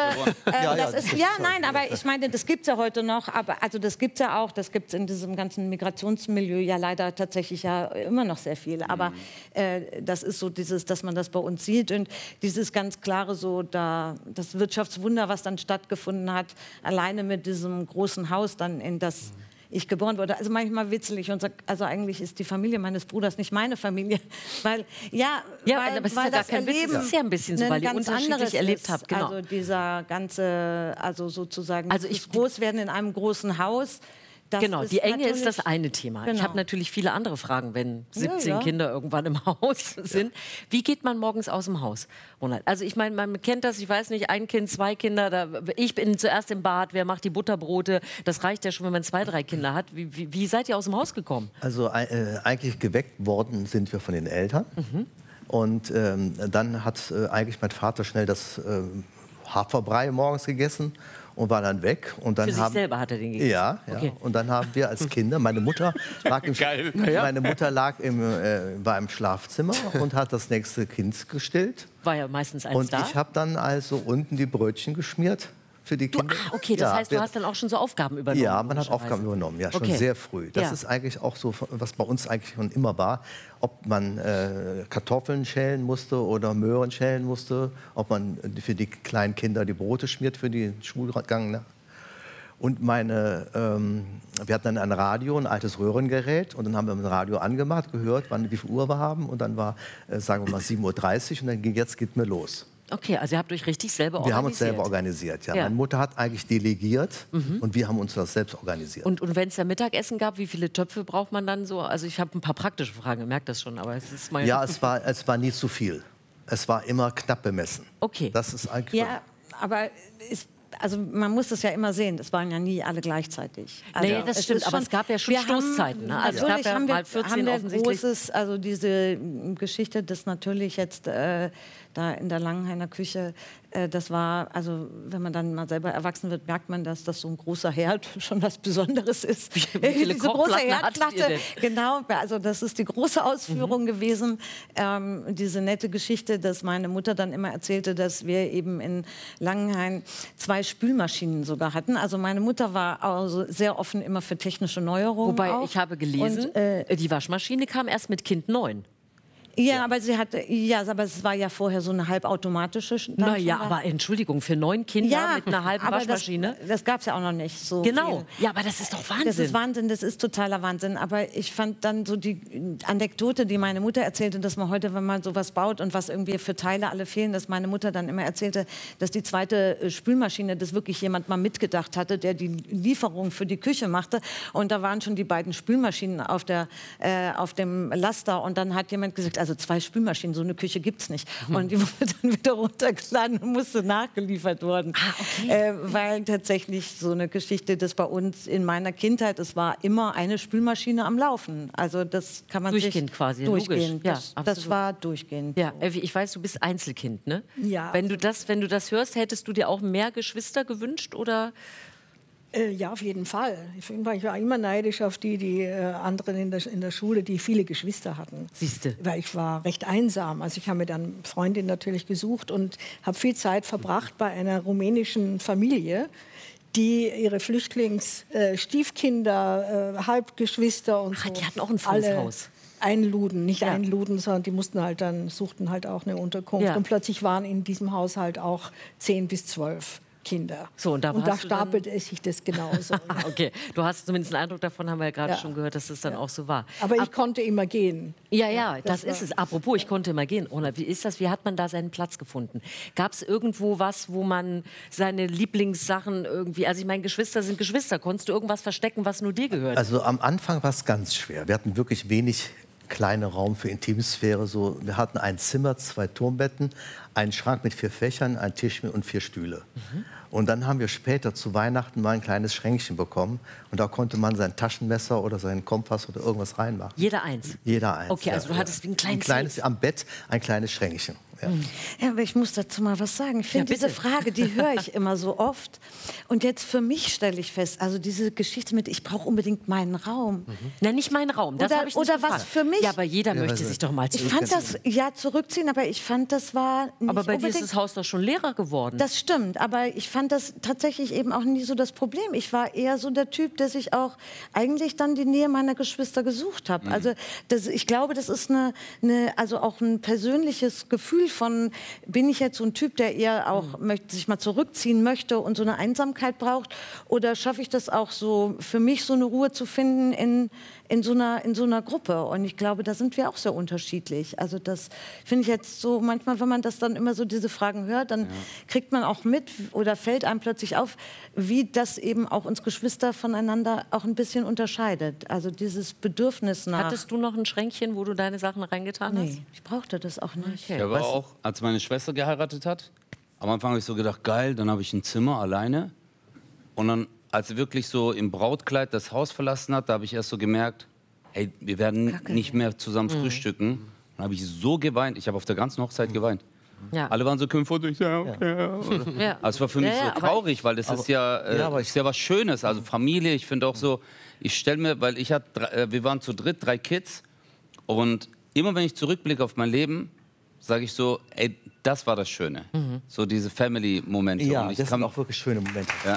nein, aber ich meine, das gibt es ja heute noch, aber also das gibt es ja auch, das gibt es in diesem ganzen Migrationsmilieu ja leider tatsächlich ja immer noch sehr viel. Aber das ist so dieses, dass man das bei uns sieht und dieses ganz klare so, das Wirtschaftswunder, was dann stattgefunden hat, alleine mit diesem großen Haus dann, in das ich geboren wurde. Also manchmal witzelig und sag, also eigentlich ist die Familie meines Bruders nicht meine Familie, weil
aber es ist ja gar kein Witz, es ist ja ein bisschen so, weil ihr unterschiedlich erlebt habt. Genau.
Also dieser ganze, also sozusagen das Großwerden in einem großen Haus.
Genau, die Enge ist das eine Thema.
Genau.
Ich habe natürlich viele andere Fragen, wenn 17 Kinder irgendwann im Haus sind. Wie geht man morgens aus dem Haus, Ronald? Also ich meine, man kennt das, ich weiß nicht, 1 Kind, 2 Kinder, ich bin zuerst im Bad, wer macht die Butterbrote? Das reicht ja schon, wenn man 2, 3 Kinder hat. Wie seid ihr aus dem Haus gekommen?
Also eigentlich geweckt worden sind wir von den Eltern. Und dann hat eigentlich mein Vater schnell das Haferbrei morgens gegessen und war dann weg. Und dann
Für sich selber hat er den gegessen?
Ja. Okay. Und dann haben wir als Kinder, meine Mutter lag war im Schlafzimmer und hat das nächste Kind gestillt.
War ja meistens eins da.
Und ich habe dann also unten die Brötchen geschmiert für die Kinder.
Okay, das heißt, du hast dann auch schon so Aufgaben übernommen?
Ja, man hat Aufgaben übernommen, schon sehr früh. Das ist eigentlich auch so, was bei uns eigentlich schon immer war, ob man Kartoffeln schälen musste oder Möhren schälen musste, ob man für die kleinen Kinder die Brote schmiert für den Schulgang. Ne? Und wir hatten dann ein Radio, ein altes Röhrengerät und dann haben wir das Radio angemacht, gehört, wie viel Uhr wir haben und dann war, sagen wir mal, 7:30 Uhr und dann geht mir los.
Okay, also ihr habt euch richtig selber organisiert.
Wir haben uns selber organisiert, ja. Meine Mutter hat eigentlich delegiert und wir haben uns das selbst organisiert.
Und wenn es da Mittagessen gab, wie viele Töpfe braucht man dann so? Also ich habe ein paar praktische Fragen, ihr merkt das schon, aber es ist mal...
Ja, es war nie zu viel. Es war immer knapp bemessen.
Okay.
Das ist eigentlich...
Ja, aber also man muss das ja immer sehen, das waren ja nie alle gleichzeitig. Also
nee, das stimmt, aber es gab ja schon Stoßzeiten. Ne? Also
natürlich
es gab ja mal 14 offensichtlich.
Großes, also diese Geschichte, dass natürlich jetzt da in der Langenhainer Küche Das war, also wenn man dann mal selber erwachsen wird, merkt man, dass das so ein großer Herd schon was Besonderes ist.
Wie viele
Diese große
Kochplatten hattet ihr
Herdplatte,
denn?
genau, also das ist die große Ausführung gewesen. Diese nette Geschichte, dass meine Mutter dann immer erzählte, dass wir eben in Langenhain 2 Spülmaschinen sogar hatten. Also meine Mutter war also sehr offen immer für technische Neuerungen.
Wobei,
auch.
ich habe gelesen,
Und,
die Waschmaschine kam erst mit Kind 9.
ja, aber sie hatte, ja, aber es war ja vorher so eine halbautomatische.
Naja, aber Entschuldigung, für 9 Kinder mit einer halben
aber
Waschmaschine?
Das gab es ja auch noch nicht so
Genau.
viel.
Ja, aber das ist doch Wahnsinn.
Das ist Wahnsinn, das ist totaler Wahnsinn. Aber ich fand dann so die Anekdote, die meine Mutter erzählte, dass man heute, wenn man sowas baut und was irgendwie für Teile alle fehlen, dass meine Mutter dann immer erzählte, dass die zweite Spülmaschine, das wirklich jemand mal mitgedacht hatte, der die Lieferung für die Küche machte. Und da waren schon die beiden Spülmaschinen auf dem Laster. Und dann hat jemand gesagt, also 2 Spülmaschinen, so eine Küche gibt es nicht. Und die wurde dann wieder runtergeladen und musste nachgeliefert worden. Weil tatsächlich so eine Geschichte, das bei uns in meiner Kindheit, es war immer eine Spülmaschine am Laufen. Also das kann man
Durchgehend
sich
quasi,
durchgehend.
logisch.
Das,
Ja,
das
absolut.
war durchgehend.
Ja, Elvi, ich weiß, du bist Einzelkind, ne?
Ja.
Wenn du das hörst, hättest du dir auch mehr Geschwister gewünscht, oder?
Ja, auf jeden Fall. Ich war immer neidisch auf die anderen in der Schule, die viele Geschwister hatten.
Siehste.
Weil ich war recht einsam. Also ich habe mir dann Freundin natürlich gesucht und habe viel Zeit verbracht bei einer rumänischen Familie, die ihre Stiefkinder, Halbgeschwister und so.
Die hatten auch ein volles
alle
Haus.
einluden, nicht einluden, sondern die suchten halt auch eine Unterkunft.
Ja.
Und plötzlich waren in diesem Haushalt auch 10 bis 12 Kinder.
So, und da hast du dann-
stapelte es sich das genauso.
Okay, du hast zumindest einen Eindruck davon, haben wir ja gerade
Ja.
schon gehört, dass es dann auch so war.
Aber ich konnte immer gehen.
Ja, das
war-
ist es. Apropos, ich konnte immer gehen. Rona, wie ist das? Wie hat man da seinen Platz gefunden? Gab es irgendwo was, wo man seine Lieblingssachen irgendwie, also ich meine, Geschwister sind Geschwister. Konntest du irgendwas verstecken, was nur dir gehört?
Also am Anfang war es ganz schwer. Wir hatten wirklich wenig kleinen Raum für Intimsphäre. So, wir hatten ein Zimmer, 2 Turmbetten, einen Schrank mit 4 Fächern, einen Tisch und 4 Stühle. Und dann haben wir später zu Weihnachten mal ein kleines Schränkchen bekommen. Und da konnte man sein Taschenmesser oder seinen Kompass oder irgendwas reinmachen.
Jeder eins?
Jeder eins.
Okay, also du hattest wie ein kleines
kleines
Safe.
am Bett, ein kleines Schränkchen. Ja.
Ja, aber ich muss dazu mal was sagen. Ich finde,
bitte.
diese Frage, die höre ich immer so oft. Und jetzt für mich stelle ich fest, also diese Geschichte mit, ich brauche unbedingt meinen Raum.
Na, nicht mein Raum. Das
Oder-
habe ich nicht
oder was
gefragt.
für mich?
Ja, aber jeder möchte sich doch mal
Ich
zurückziehen.
fand das, ja, zurückziehen, aber ich fand, das war nicht
Aber bei dir ist
unbedingt...
das Haus doch schon leerer geworden.
Das stimmt, aber ich fand das tatsächlich eben auch nie so das Problem. Ich war eher so der Typ, der sich auch eigentlich dann die Nähe meiner Geschwister gesucht hat. Also ich glaube, das ist also auch ein persönliches Gefühl von, bin ich jetzt so ein Typ, der eher auch sich mal zurückziehen möchte und so eine Einsamkeit braucht, oder schaffe ich das auch so, für mich so eine Ruhe zu finden in so einer Gruppe? Und ich glaube, da sind wir auch sehr unterschiedlich. Also das finde ich jetzt so, manchmal, wenn man das dann immer so diese Fragen hört, dann kriegt man auch mit oder fällt einem plötzlich auf, wie das eben auch uns Geschwister voneinander auch ein bisschen unterscheidet. Also dieses Bedürfnis nach...
Hattest du noch ein Schränkchen, wo du deine Sachen reingetan hast?
Nee, ich brauchte das auch nicht.
Ich habe auch, als meine Schwester geheiratet hat, am Anfang habe ich so gedacht, geil, dann habe ich ein Zimmer alleine. Und dann, als sie wirklich so im Brautkleid das Haus verlassen hat, da habe ich erst so gemerkt, hey, wir werden nicht mehr zusammen frühstücken. Dann habe ich so geweint, ich habe auf der ganzen Hochzeit geweint.
Ja.
Alle waren so kümpft, ich sage, okay.
Ja.
Also es war für mich so
aber
traurig, weil das ist ja, ist ja was Schönes. Also Familie, ich finde auch so, ich stelle mir, weil wir waren zu dritt, 3 Kids. Und immer wenn ich zurückblicke auf mein Leben, sage ich so, ey, das war das Schöne. So diese Family-Momente.
Ja,
Und ich
das sind auch wirklich schöne Momente.
Ja.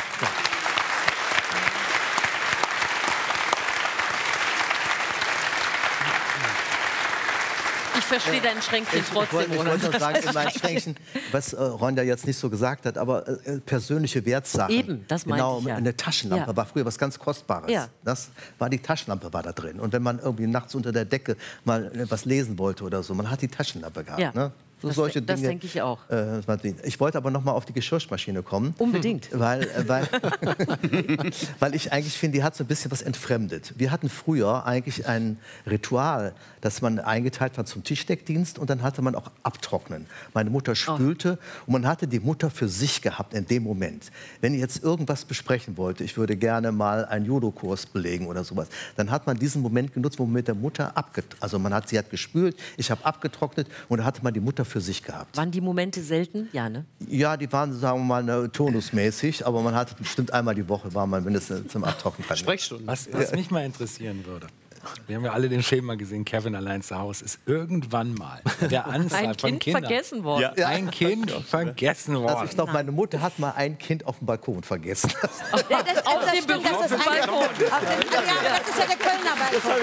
Ich verstehe dein Schränkchen trotzdem,
Ich
oder?
wollte noch sagen, in meinen Schränkchen, was Ronja jetzt nicht so gesagt hat, aber persönliche Wertsachen.
Eben, das meinte
genau,
ich, ja.
eine Taschenlampe
Ja.
war früher was ganz Kostbares.
Ja.
Das war die Taschenlampe war da drin. Und wenn man irgendwie nachts unter der Decke mal was lesen wollte oder so, man hat die Taschenlampe gehabt.
Ja.
Ne? So
Das-
solche
das
Dinge,
denke ich auch.
Ich wollte aber noch mal auf die Geschirrmaschine kommen.
Unbedingt.
Weil ich eigentlich finde, die hat so ein bisschen was entfremdet. Wir hatten früher eigentlich ein Ritual, dass man eingeteilt war zum Tischdeckdienst und dann hatte man auch Abtrocknen. Meine Mutter spülte und man hatte die Mutter für sich gehabt in dem Moment. Wenn ich jetzt irgendwas besprechen wollte, ich würde gerne mal einen Judo-Kurs belegen oder sowas, dann hat man diesen Moment genutzt, wo man mit der Mutter sie hat gespült, ich habe abgetrocknet und da hatte man die Mutter Mütter für sich gehabt.
Waren die Momente selten? Ja, ne?
Ja, die waren, sagen wir mal, turnusmäßig, aber man hatte bestimmt einmal die Woche, war man mindestens zum Abtrocknen.
Sprechstunden.
Was mich mal interessieren würde. Wir haben ja alle den Film mal gesehen, Kevin allein zu Hause, ist irgendwann mal der Anzahl von Kindern...
vergessen worden.
Ja, ein Kind vergessen worden.
Also ich glaube, meine Mutter hat mal ein Kind auf dem Balkon vergessen.
Auf dem Balkon.
Das ist ja der Kölner Balkon.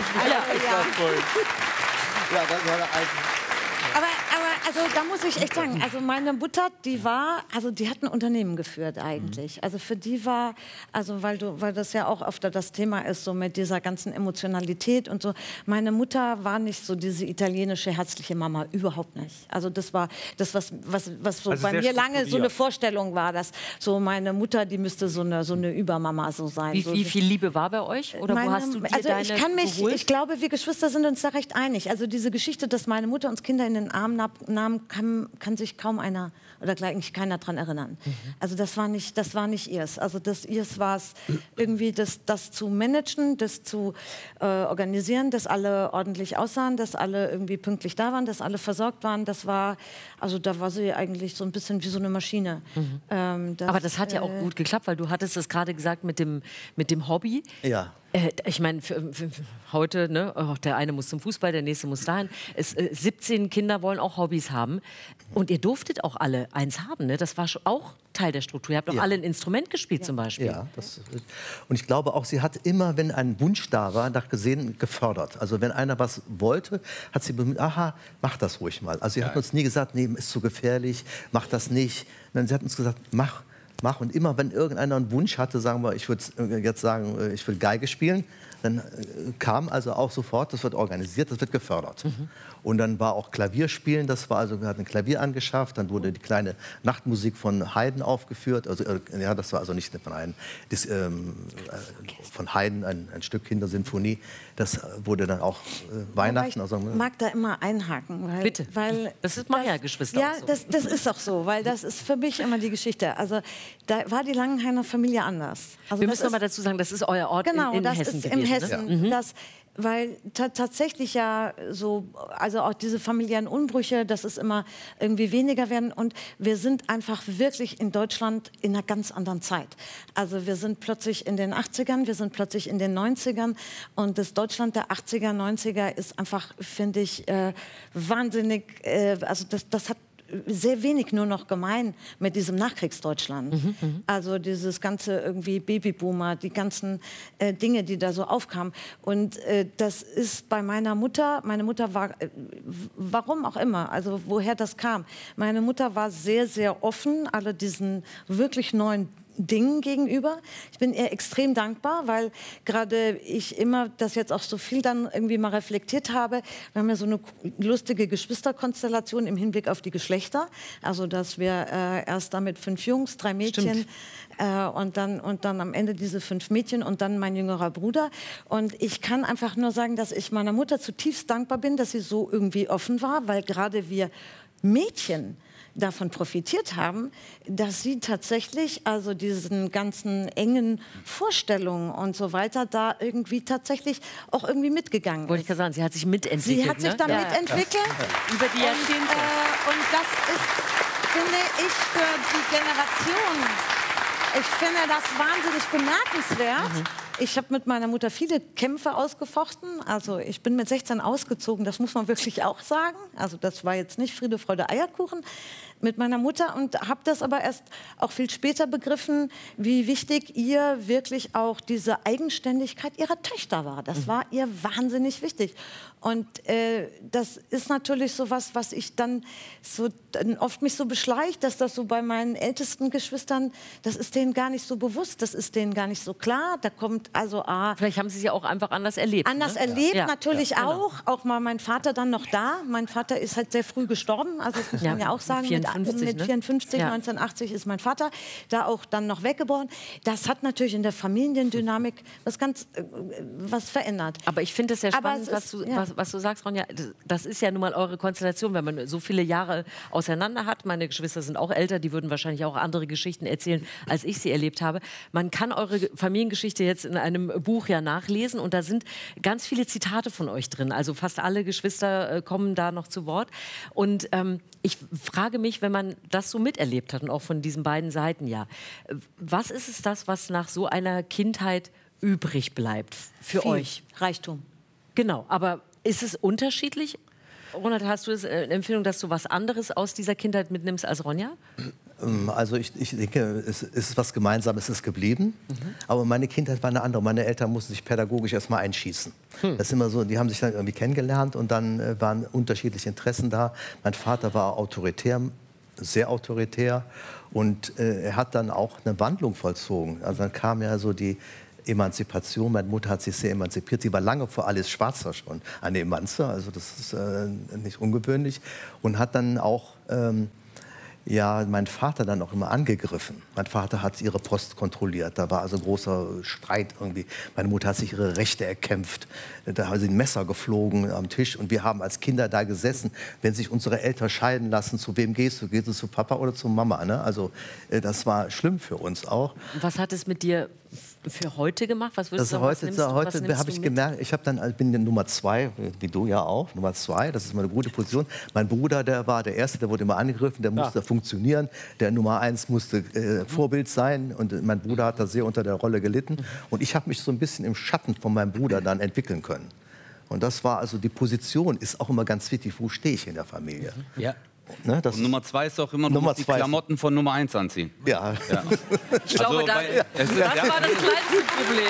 Ja, das war der alte.
Aber also da muss ich echt sagen, also meine Mutter, die hat ein Unternehmen geführt eigentlich. Also für die war, also weil das ja auch oft das Thema ist, so mit dieser ganzen Emotionalität und so. Meine Mutter war nicht so diese italienische herzliche Mama, überhaupt nicht. Also das war das, was so
Also
bei
sehr
mir lange so eine
strukturiert.
Vorstellung war, dass so meine Mutter, die müsste so eine Übermama so sein.
Wie viel Liebe war bei euch? Oder wo hast du dir deine geholt?
Ich glaube, wir Geschwister sind uns da recht einig. Also diese Geschichte, dass meine Mutter uns Kinder in den Arm nahm, kann sich kaum einer oder eigentlich keiner daran erinnern. Also das war nicht ihrs. Also ihrs war es irgendwie, das zu managen, das zu organisieren, dass alle ordentlich aussahen, dass alle irgendwie pünktlich da waren, dass alle versorgt waren. Da war sie eigentlich so ein bisschen wie so eine Maschine.
Aber das hat ja auch gut geklappt, weil du hattest es gerade gesagt mit dem Hobby.
Ja.
Ich meine, für heute, ne, der eine muss zum Fußball, der nächste muss dahin. 17 Kinder wollen auch Hobbys haben. Und ihr durftet auch alle eins haben, ne? Das war auch Teil der Struktur. Ihr habt auch alle ein Instrument gespielt zum Beispiel.
Ja, und ich glaube auch, sie hat immer, wenn ein Wunsch da war, nach gesehen gefördert. Also wenn einer was wollte, hat sie bemüht, aha, mach das ruhig mal. Also sie hat uns nie gesagt, nee, ist zu gefährlich, mach das nicht. Sondern sie hat uns gesagt, mach. Und immer, wenn irgendeiner einen Wunsch hatte, sagen wir, ich würde jetzt sagen, ich will Geige spielen, dann kam also auch sofort, das wird organisiert, das wird gefördert. Und dann war auch Klavierspielen, wir hatten ein Klavier angeschafft, dann wurde die kleine Nachtmusik von Haydn aufgeführt, also ja, das war also nicht von Haydn, von Haydn ein Stück Kindersinfonie, das wurde dann auch Weihnachten.
Ich mag da immer einhaken.
Bitte, das ist Maya-Geschwister.
Ja,
so.
das ist auch so, weil das ist für mich immer die Geschichte. Also da war die Langenhainer Familie anders. Also
wir müssen noch mal dazu sagen, das ist euer Ort in Hessen gewesen.
Hessen, weil tatsächlich ja so, also auch diese familiären Unbrüche, dass es immer irgendwie weniger werden und wir sind einfach wirklich in Deutschland in einer ganz anderen Zeit. Also wir sind plötzlich in den 80ern, wir sind plötzlich in den 90ern und das Deutschland der 80er, 90er ist einfach, finde ich, wahnsinnig, also das hat sehr wenig nur noch gemein mit diesem Nachkriegsdeutschland. Also dieses ganze irgendwie Babyboomer, die ganzen Dinge, die da so aufkamen. Und das ist bei meiner Mutter war, warum auch immer, also woher das kam. Meine Mutter war sehr, sehr offen, alle diesen wirklich neuen Dingen gegenüber. Ich bin ihr extrem dankbar, weil gerade ich immer das jetzt auch so viel dann irgendwie mal reflektiert habe. Wir haben ja so eine lustige Geschwisterkonstellation im Hinblick auf die Geschlechter. Also dass wir erst damit 5 Jungs, 3 Mädchen und dann am Ende diese 5 Mädchen und dann mein jüngerer Bruder. Und ich kann einfach nur sagen, dass ich meiner Mutter zutiefst dankbar bin, dass sie so irgendwie offen war, weil gerade wir Mädchen davon profitiert haben, dass sie tatsächlich also diesen ganzen engen Vorstellungen und so weiter da irgendwie tatsächlich auch irgendwie mitgegangen ist.
Wollte ich gerade sagen, sie hat sich mitentwickelt.
Sie hat sich da mitentwickelt.
Über die Jahrzehnte.
Und das ist, finde ich, für die Generation, ich finde das wahnsinnig bemerkenswert. Ich habe mit meiner Mutter viele Kämpfe ausgefochten. Also ich bin mit 16 ausgezogen, das muss man wirklich auch sagen. Also das war jetzt nicht Friede, Freude, Eierkuchen mit meiner Mutter und habe das aber erst auch viel später begriffen, wie wichtig ihr wirklich auch diese Eigenständigkeit ihrer Töchter war. Das war ihr wahnsinnig wichtig. Und das ist natürlich so was ich dann so oft mich so beschleicht, dass das so bei meinen ältesten Geschwistern, das ist denen gar nicht so bewusst, das ist denen gar nicht so klar. Da kommt also
vielleicht haben sie sie auch einfach anders erlebt.
Anders erlebt, natürlich auch. Auch mal mein Vater dann noch da. Mein Vater ist halt sehr früh gestorben, also das muss man ja auch sagen. Mit 54, 1980 ist mein Vater da auch dann noch weggeboren. Das hat natürlich in der Familiendynamik was verändert.
Aber ich finde es sehr spannend, was du sagst, Ronja, das ist ja nun mal eure Konstellation, wenn man so viele Jahre auseinander hat. Meine Geschwister sind auch älter, die würden wahrscheinlich auch andere Geschichten erzählen, als ich sie erlebt habe. Man kann eure Familiengeschichte jetzt in einem Buch ja nachlesen und da sind ganz viele Zitate von euch drin. Also fast alle Geschwister kommen da noch zu Wort. Und ich frage mich, wenn man das so miterlebt hat und auch von diesen beiden Seiten ja, was ist es das, was nach so einer Kindheit übrig bleibt für euch?
Reichtum.
Genau, aber ist es unterschiedlich? Ronald, hast du eine Empfehlung, dass du was anderes aus dieser Kindheit mitnimmst als Ronja?
Also ich denke, es ist was Gemeinsames ist geblieben. Aber meine Kindheit war eine andere. Meine Eltern mussten sich pädagogisch erstmal einschießen. Das ist immer so, die haben sich dann irgendwie kennengelernt und dann waren unterschiedliche Interessen da. Mein Vater war autoritär, sehr autoritär. Und er hat dann auch eine Wandlung vollzogen. Also dann kam ja so die Emanzipation. Meine Mutter hat sich sehr emanzipiert. Sie war lange vor Alice Schwarzer schon eine Emanze, also das ist nicht ungewöhnlich. Und hat dann auch meinen Vater dann auch immer angegriffen. Mein Vater hat ihre Post kontrolliert. Da war also ein großer Streit irgendwie. Meine Mutter hat sich ihre Rechte erkämpft. Da haben sie ein Messer geflogen am Tisch. Und wir haben als Kinder da gesessen. Wenn sich unsere Eltern scheiden lassen, zu wem gehst du? Gehst du zu Papa oder zu Mama? Ne? Also das war schlimm für uns auch.
Und was hat es mit dir für heute gemacht? Was würdest du
sagen? Heute habe ich gemerkt, ich bin Nummer 2, wie du ja auch, Nummer 2, das ist mal eine gute Position. Mein Bruder, der war der Erste, der wurde immer angegriffen, der musste funktionieren. Der Nummer 1 musste Vorbild sein und mein Bruder hat da sehr unter der Rolle gelitten. Und ich habe mich so ein bisschen im Schatten von meinem Bruder dann entwickeln können. Und das war also, die Position ist auch immer ganz wichtig, wo stehe ich in der Familie.
Ja.
Ne,
und Nummer 2 ist auch immer, du musst die Klamotten von Nummer 1 anziehen.
Ja.
Ich glaube, das war das kleinste Problem.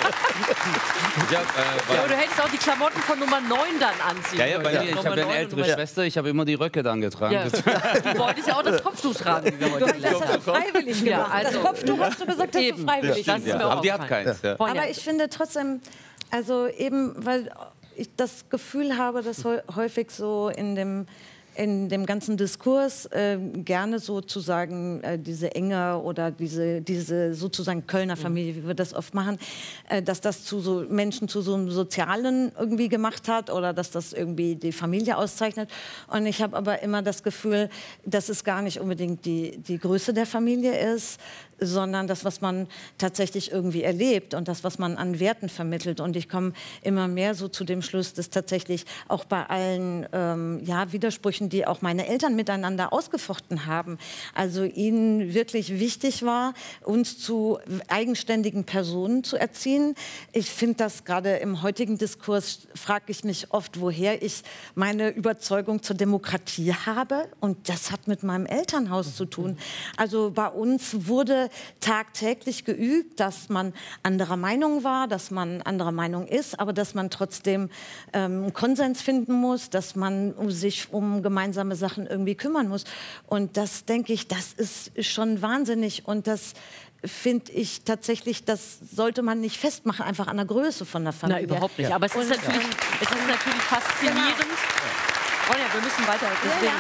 Du hättest auch die Klamotten von Nummer 9 dann anziehen.
Ja, bei mir, ich habe eine ältere Schwester, ich habe immer die Röcke dann getragen.
Ja. Du wolltest ja auch das Kopftuch tragen.
Du hast das freiwillig gemacht. Das Kopftuch hast du gesagt, hast du freiwillig gemacht.
Aber die hat keins. Ja.
Aber ich finde trotzdem, also eben, weil ich das Gefühl habe, dass häufig so in dem ganzen Diskurs gerne sozusagen diese Enge oder diese sozusagen Kölner Familie, wie wir das oft machen, dass das zu so Menschen zu so einem Sozialen irgendwie gemacht hat oder dass das irgendwie die Familie auszeichnet. Und ich habe aber immer das Gefühl, dass es gar nicht unbedingt die Größe der Familie ist, sondern das, was man tatsächlich irgendwie erlebt und das, was man an Werten vermittelt. Und ich komme immer mehr so zu dem Schluss, dass tatsächlich auch bei allen Widersprüchen, die auch meine Eltern miteinander ausgefochten haben, also ihnen wirklich wichtig war, uns zu eigenständigen Personen zu erziehen. Ich finde das gerade im heutigen Diskurs, frage ich mich oft, woher ich meine Überzeugung zur Demokratie habe. Und das hat mit meinem Elternhaus zu tun. Also bei uns wurde tagtäglich geübt, dass man anderer Meinung war, dass man anderer Meinung ist, aber dass man trotzdem Konsens finden muss, dass man sich um gemeinsame Sachen irgendwie kümmern muss. Und das, denke ich, das ist schon wahnsinnig. Und das finde ich tatsächlich, das sollte man nicht festmachen, einfach an der Größe von der Familie.
Nein, überhaupt nicht. Aber es ist natürlich faszinierend. Oh ja, wir müssen weiter. Deswegen,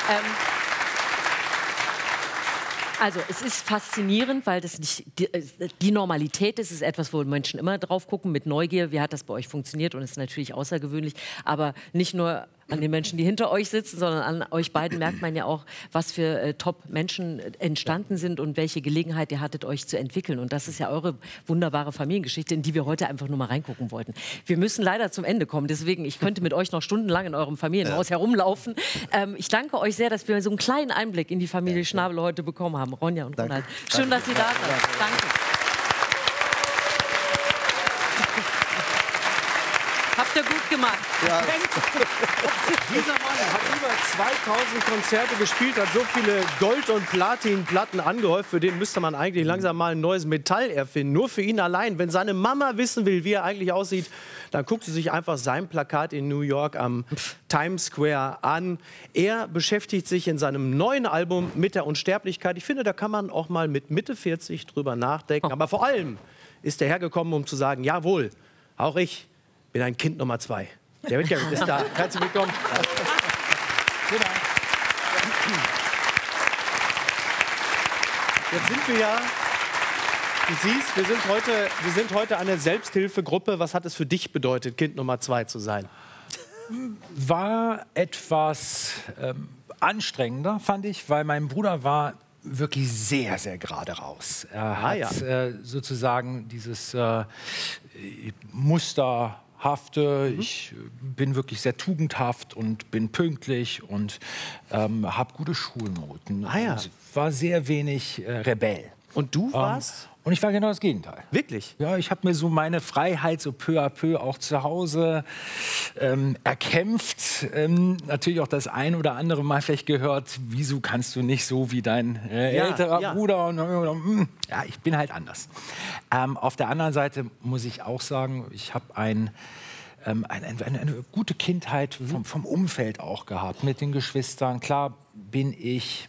also es ist faszinierend, weil das nicht die Normalität ist. Es ist etwas, wo Menschen immer drauf gucken mit Neugier. Wie hat das bei euch funktioniert? Und es ist natürlich außergewöhnlich. Aber nicht nur an den Menschen, die hinter euch sitzen, sondern an euch beiden merkt man ja auch, was für Top-Menschen entstanden sind und welche Gelegenheit ihr hattet, euch zu entwickeln. Und das ist ja eure wunderbare Familiengeschichte, in die wir heute einfach nur mal reingucken wollten. Wir müssen leider zum Ende kommen. Deswegen, ich könnte mit euch noch stundenlang in eurem Familienhaus herumlaufen. Ich danke euch sehr, dass wir so einen kleinen Einblick in die Familie Schnabel heute bekommen haben. Ronja und Ronald. Schön, dass ihr da seid. Danke. Habt ihr gut gemacht.
Ja. Dieser Mann hat über 2000 Konzerte gespielt, hat so viele Gold- und Platinplatten angehäuft. Für den müsste man eigentlich langsam mal ein neues Metall erfinden. Nur für ihn allein. Wenn seine Mama wissen will, wie er eigentlich aussieht, dann guckt sie sich einfach sein Plakat in New York am Times Square an. Er beschäftigt sich in seinem neuen Album mit der Unsterblichkeit. Ich finde, da kann man auch mal mit Mitte 40 drüber nachdenken. Aber vor allem ist er hergekommen, um zu sagen, jawohl, auch ich bin ein Kind Nummer 2. Der Wittgenstein ist da. Herzlich willkommen. Jetzt sind wir ja, du siehst, wir sind heute eine Selbsthilfegruppe. Was hat es für dich bedeutet, Kind Nummer 2 zu sein?
war etwas anstrengender, fand ich, weil mein Bruder war wirklich sehr, sehr gerade raus. Er hat sozusagen dieses Musterhafte, ich bin wirklich sehr tugendhaft und bin pünktlich und habe gute Schulnoten. Und war sehr wenig Rebell.
Und du warst?
Und ich war genau das Gegenteil.
Wirklich?
Ja, ich habe mir so meine Freiheit so peu à peu auch zu Hause erkämpft. Natürlich auch das ein oder andere Mal vielleicht gehört, wieso kannst du nicht so wie dein älterer Bruder? Und, ja, ich bin halt anders. Auf der anderen Seite muss ich auch sagen, ich habe eine gute Kindheit vom Umfeld auch gehabt, mit den Geschwistern. Klar bin ich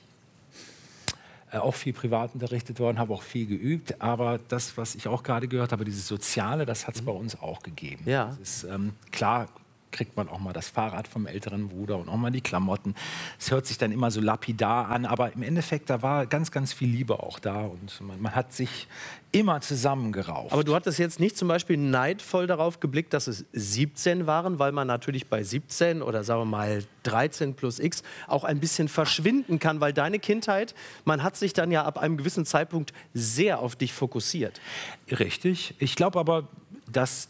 auch viel privat unterrichtet worden, habe auch viel geübt. Aber das, was ich auch gerade gehört habe, dieses Soziale, das hat es bei uns auch gegeben. Ja. Das ist, klar kriegt man auch mal das Fahrrad vom älteren Bruder und auch mal die Klamotten. Es hört sich dann immer so lapidar an, aber im Endeffekt, da war ganz, ganz viel Liebe auch da und man hat sich immer zusammengerauft.
Aber du hattest jetzt nicht zum Beispiel neidvoll darauf geblickt, dass es 17 waren, weil man natürlich bei 17 oder sagen wir mal 13 plus X auch ein bisschen verschwinden kann, weil deine Kindheit, man hat sich dann ja ab einem gewissen Zeitpunkt sehr auf dich fokussiert.
Richtig. Ich glaube aber, dass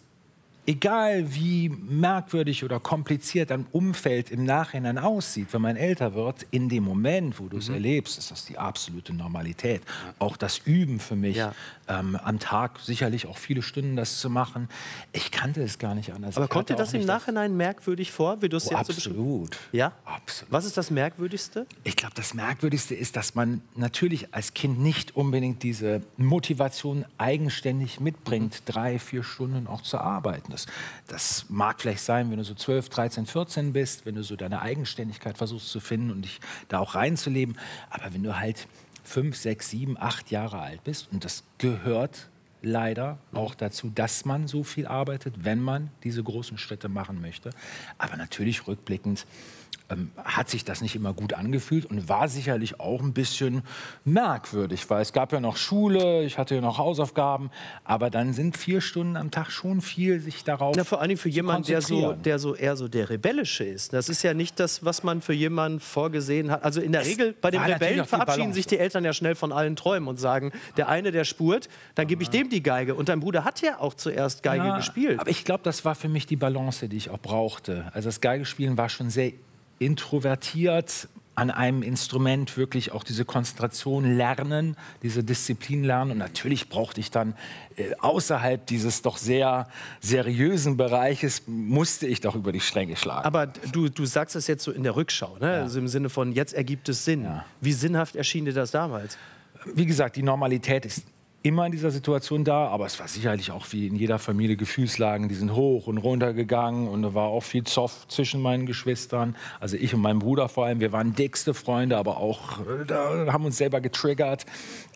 egal wie merkwürdig oder kompliziert ein Umfeld im Nachhinein aussieht, wenn man älter wird, in dem Moment, wo du es erlebst, ist das die absolute Normalität. Auch das Üben für mich, am Tag sicherlich auch viele Stunden das zu machen. Ich kannte es gar nicht anders.
Aber kommt dir das im Nachhinein merkwürdig vor, wie du es jetzt
absolut.
Ja?
Absolut.
Was ist das Merkwürdigste?
Ich glaube, das Merkwürdigste ist, dass man natürlich als Kind nicht unbedingt diese Motivation eigenständig mitbringt, 3, 4 Stunden auch zu arbeiten. Das mag vielleicht sein, wenn du so 12, 13, 14 bist, wenn du so deine Eigenständigkeit versuchst zu finden und dich da auch reinzuleben. Aber wenn du halt 5, 6, 7, 8 Jahre alt bist, und das gehört leider auch dazu, dass man so viel arbeitet, wenn man diese großen Schritte machen möchte. Aber natürlich rückblickend hat sich das nicht immer gut angefühlt und war sicherlich auch ein bisschen merkwürdig, weil es gab ja noch Schule, ich hatte ja noch Hausaufgaben, aber dann sind 4 Stunden am Tag schon viel, sich darauf
vor allem für jemanden, der eher so der Rebellische ist. Das ist ja nicht das, was man für jemanden vorgesehen hat. Also in der Regel, bei den Rebellen verabschieden sich die Eltern ja schnell von allen Träumen und sagen, der eine, der spurt, dann gebe ich dem die Geige. Und dein Bruder hat ja auch zuerst Geige gespielt.
Aber ich glaube, das war für mich die Balance, die ich auch brauchte. Also das Geigespielen war schon sehr introvertiert, an einem Instrument wirklich auch diese Konzentration lernen, diese Disziplin lernen. Und natürlich brauchte ich dann außerhalb dieses doch sehr seriösen Bereiches, musste ich doch über die Stränge schlagen.
Aber du sagst es jetzt so in der Rückschau, ne? Also im Sinne von, jetzt ergibt es Sinn. Ja. Wie sinnhaft erschien dir das damals?
Wie gesagt, die Normalität ist immer in dieser Situation da, aber es war sicherlich auch wie in jeder Familie Gefühlslagen, die sind hoch und runter gegangen und da war auch viel Zoff zwischen meinen Geschwistern, also ich und mein Bruder vor allem, wir waren dickste Freunde, aber auch da haben uns selber getriggert.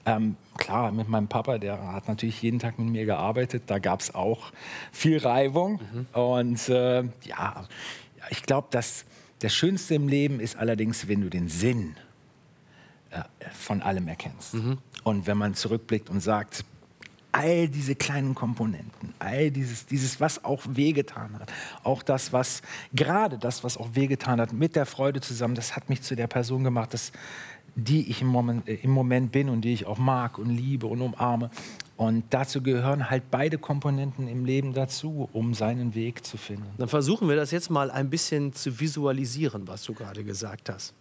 Klar, mit meinem Papa, der hat natürlich jeden Tag mit mir gearbeitet, da gab es auch viel Reibung und ich glaube, dass das Schönste im Leben ist allerdings, wenn du den Sinn von allem erkennst. Und wenn man zurückblickt und sagt, all diese kleinen Komponenten, all dieses, was auch wehgetan hat, auch das, was auch wehgetan hat, mit der Freude zusammen, das hat mich zu der Person gemacht, die ich im Moment bin und die ich auch mag und liebe und umarme. Und dazu gehören halt beide Komponenten im Leben dazu, um seinen Weg zu finden.
Dann versuchen wir das jetzt mal ein bisschen zu visualisieren, was du gerade gesagt hast.